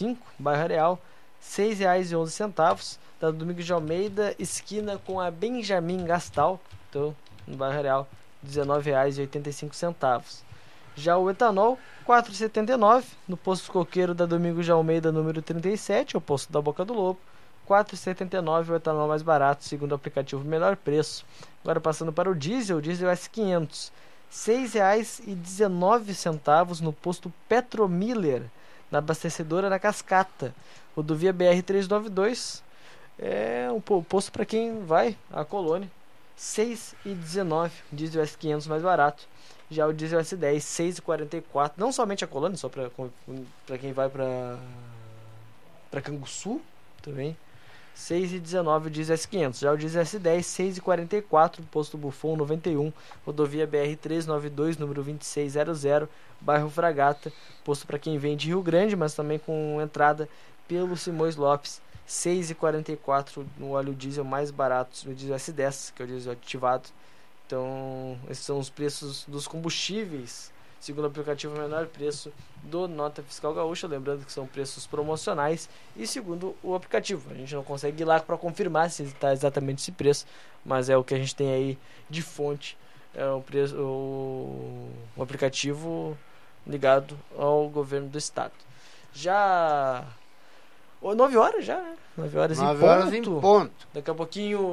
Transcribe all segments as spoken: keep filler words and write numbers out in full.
cinco, bairro Areal, seis reais e onze centavos. Da Domingos de Almeida, esquina com a Benjamin Gastal, então, no bairro Areal, dezenove reais e oitenta e cinco centavos. Já o etanol, quatro reais e setenta e nove centavos, no posto coqueiro da Domingos de Almeida, número trinta e sete, o posto da Boca do Lobo, quatro reais e setenta e nove centavos, o etanol mais barato, segundo o aplicativo Melhor Preço. Agora passando para o diesel, o diesel S quinhentos, seis reais e dezenove centavos no posto Petromiller, na abastecedora da Cascata. Rodovia B R trezentos e noventa e dois, é um posto para quem vai à Colônia, seis reais e dezenove centavos, diesel S quinhentos mais barato. Já o diesel S dez, seis reais e quarenta e quatro centavos, não somente a Colônia, só para quem vai para para Canguçu também, seis reais e dezenove centavos o diesel S quinhentos. Já o diesel S dez, seis reais e quarenta e quatro centavos, posto Buffon noventa e um, rodovia B R trezentos e noventa e dois, número vinte e seis zero zero, bairro Fragata, posto para quem vem de Rio Grande, mas também com entrada pelo Simões Lopes, seis reais e quarenta e quatro centavos no óleo diesel mais barato, no diesel S dez, que é o diesel ativado. Então, esses são os preços dos combustíveis, segundo o aplicativo Menor Preço do Nota Fiscal Gaúcha, lembrando que são preços promocionais e segundo o aplicativo. A gente não consegue ir lá para confirmar se está exatamente esse preço, mas é o que a gente tem aí de fonte, é o, preço, o, o aplicativo ligado ao governo do estado. Já... nove horas já, né? nove horas, nove em, ponto. horas em ponto. Daqui a pouquinho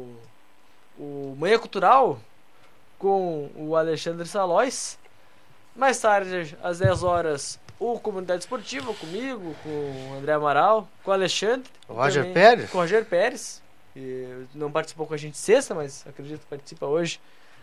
o Manhã Cultural com o Alexandre Salóis. Mais tarde, às dez horas, o Comunidade Esportiva comigo, com o André Amaral, com o Alexandre. O Roger também, Pérez? Com o Roger Pérez. Que não participou com a gente sexta, mas acredito que participa hoje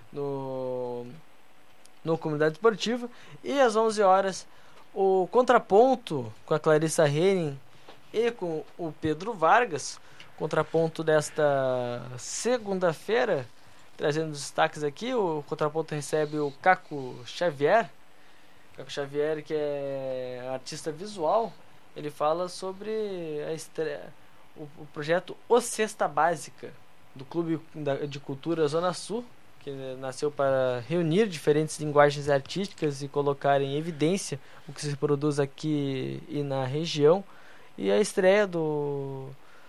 no, no Comunidade Esportiva. E às onze horas, o Contraponto com a Clarissa Henning e com o Pedro Vargas. Contraponto desta segunda-feira, trazendo os destaques aqui. O Contraponto recebe o Caco Xavier. Caco Xavier, que é artista visual. Ele fala sobre a estreia, o, o projeto O Cesta Básica, do Clube de Cultura Zona Sul, que nasceu para reunir diferentes linguagens artísticas e colocar em evidência o que se produz aqui e na região. E a estreia do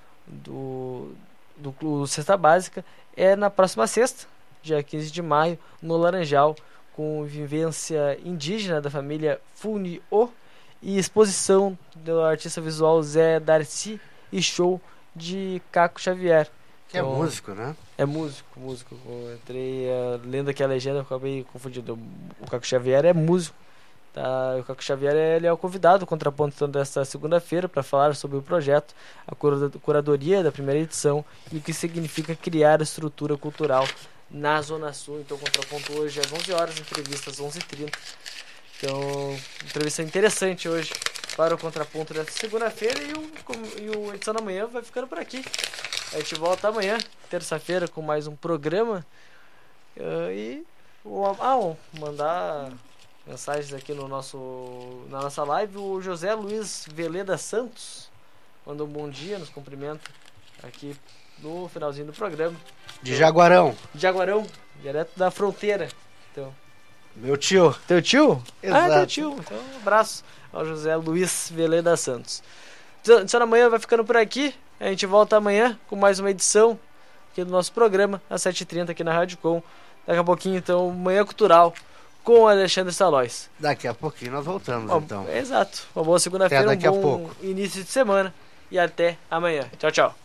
do, do, do Cesta Básica é na próxima sexta, dia quinze de maio, no Laranjal, com vivência indígena da família Funi-O e exposição do artista visual Zé Darcy e show de Caco Xavier. Que então, é músico, né? É músico, músico. Eu entrei uh, lendo aqui a legenda, eu acabei confundido. O Caco Xavier é músico. Tá? O Caco Xavier ele é o convidado do Contraponto desta segunda-feira para falar sobre o projeto, a curadoria da primeira edição e o que significa criar a estrutura cultural na Zona Sul. Então, o Contraponto hoje às onze horas, entrevista às onze e trinta. Então, entrevista interessante hoje para o Contraponto desta segunda-feira, e o, e o edição da manhã vai ficando por aqui. A gente volta amanhã, terça-feira, com mais um programa. Uh, e ah, mandar mensagens aqui no nosso, na nossa live. O José Luiz Veleda Santos mandou um bom dia, nos cumprimenta aqui no finalzinho do programa. De Jaguarão. De Jaguarão, direto da fronteira. Então, meu tio. Teu tio? Exato. Ah, teu tio. Então, um abraço ao José Luiz Veleda Santos. Edição da manhã vai ficando por aqui. A gente volta amanhã com mais uma edição aqui do nosso programa, às sete e trinta aqui na Rádio Com. Daqui a pouquinho, então, Manhã Cultural com o Alexandre Salóis. Daqui a pouquinho nós voltamos, Ó, então. Exato. Uma boa segunda-feira, um bom a pouco. início de semana. E até amanhã. Tchau, tchau.